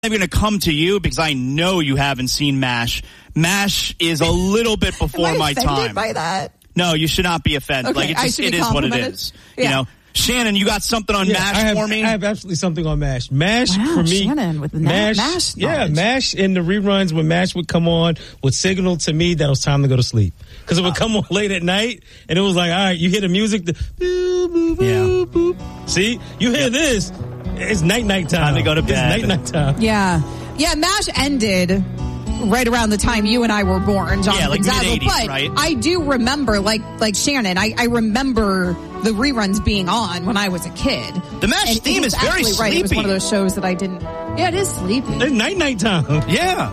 I'm going to come to you because I know you haven't seen MASH. MASH is a little bit before my time. By that? No, you should not be offended. Okay, It is what it is. Yeah. You know, Shannon, you got something on MASH for me? I have absolutely something on MASH. MASH for me. Shannon with the MASH. Yeah, MASH in the reruns when MASH would come on would signal to me that it was time to go to sleep. Because it would come on late at night, and it was like, all right, you hear the music, the boop, boop, boop, boop. See, you hear this. It's night time. Time to go to bed. It's night time. Yeah. MASH ended right around the time you and I were born, Jonathan. Yeah, like mid-80s, but right? I do remember, like Shannon, I remember the reruns being on when I was a kid. The MASH theme is very sleepy. Right. It was one of those shows that I didn't. Yeah, it is sleepy. It's night time. Yeah.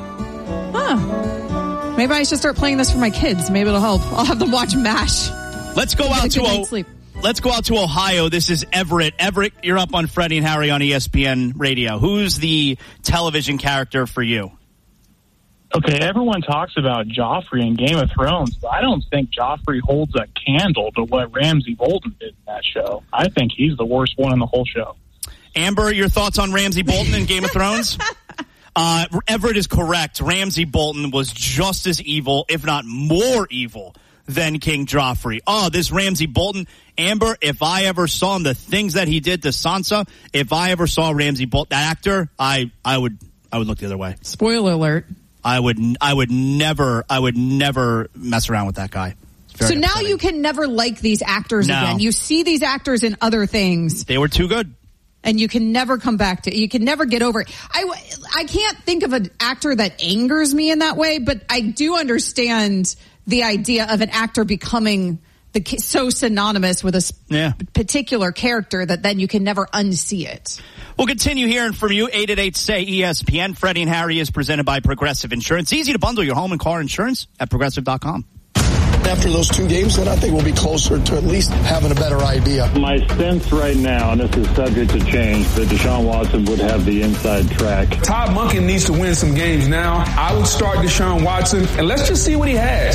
Huh. Maybe I should start playing this for my kids. Maybe it'll help. I'll have them watch MASH. Let's go out to Ohio. This is Everett. Everett, you're up on Freddie and Harry on ESPN Radio. Who's the television character for you? Okay, everyone talks about Joffrey in Game of Thrones, but I don't think Joffrey holds a candle to what Ramsay Bolton did in that show. I think he's the worst one in the whole show. Amber, your thoughts on Ramsay Bolton in Game of Thrones? Everett is correct. Ramsay Bolton was just as evil, if not more evil, than King Joffrey. Oh, this Ramsay Bolton. Amber, if I ever saw him, the things that he did to Sansa, if I ever saw Ramsay Bolton, that actor, I would look the other way. Spoiler alert. I would never mess around with that guy. So now you can never like these actors again. You see these actors in other things. They were too good. And you can never come back to it. You can never get over it. I can't think of an actor that angers me in that way, but I do understand the idea of an actor becoming so synonymous with a particular character that then you can never unsee it. We'll continue hearing from you. 888-SAY-ESPN. Freddie and Harry is presented by Progressive Insurance. Easy to bundle your home and car insurance at Progressive.com. After those two games, then I think we'll be closer to at least having a better idea. My sense right now, and this is subject to change, that Deshaun Watson would have the inside track. Todd Monken needs to win some games now. I would start Deshaun Watson, and let's just see what he has.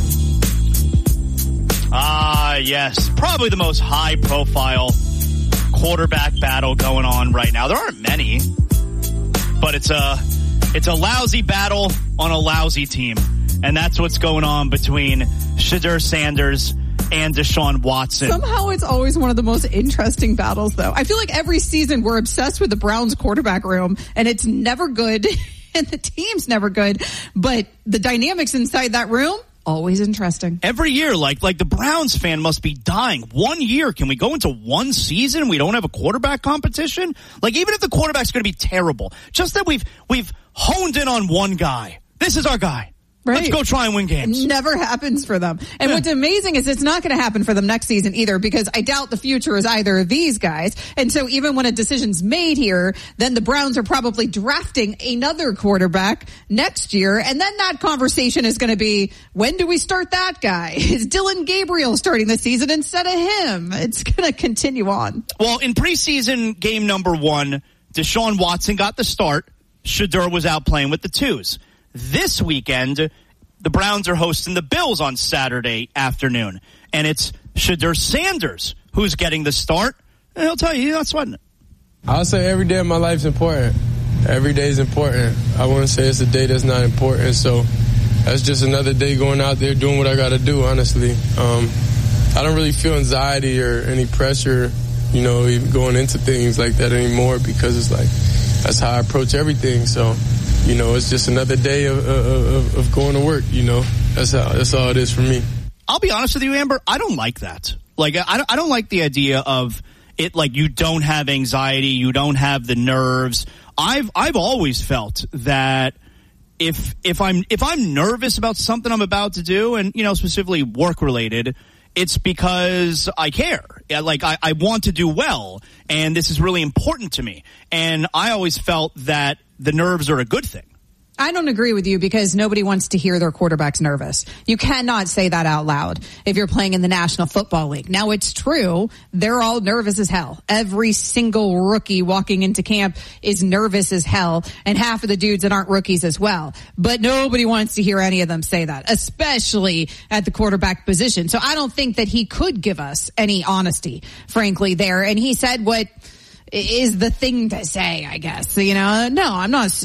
Yes. Probably the most high-profile quarterback battle going on right now. There aren't many, but it's a lousy battle on a lousy team. And that's what's going on between Shedeur Sanders and Deshaun Watson. Somehow it's always one of the most interesting battles, though. I feel like every season we're obsessed with the Browns quarterback room, and it's never good, and the team's never good. But the dynamics inside that room, always interesting. Every year, like the Browns fan must be dying. 1 year, can we go into one season? We don't have a quarterback competition? Like, even if the quarterback's going to be terrible, just that we've honed in on one guy. This is our guy. Right. Let's go try and win games. It never happens for them. And what's amazing is it's not going to happen for them next season either, because I doubt the future is either of these guys. And so even when a decision's made here, then the Browns are probably drafting another quarterback next year. And then that conversation is going to be, when do we start that guy? Is Dylan Gabriel starting the season instead of him? It's going to continue on. Well, in preseason game number 1, Deshaun Watson got the start. Shedeur was out playing with the twos. This weekend, the Browns are hosting the Bills on Saturday afternoon. And it's Shedeur Sanders who's getting the start. And he'll tell you, he's not sweating it. I'll say every day of my life is important. Every day is important. I wouldn't say it's a day that's not important. So that's just another day going out there doing what I got to do, honestly. I don't really feel anxiety or any pressure, even going into things like that anymore, because it's like that's how I approach everything. So, it's just another day of going to work, That's all it is for me. I'll be honest with you, Amber, I don't like that. Like, I don't like the idea of it, like, you don't have anxiety, you don't have the nerves. I've always felt that if I'm nervous about something I'm about to do, and, specifically work related, it's because I care. Like, I want to do well, and this is really important to me. And I always felt that the nerves are a good thing. I don't agree with you, because nobody wants to hear their quarterback's nervous. You cannot say that out loud if you're playing in the National Football League. Now, it's true. They're all nervous as hell. Every single rookie walking into camp is nervous as hell, and half of the dudes that aren't rookies as well. But nobody wants to hear any of them say that, especially at the quarterback position. So I don't think that he could give us any honesty, frankly, there. And he said what is the thing to say, I guess. No, I'm not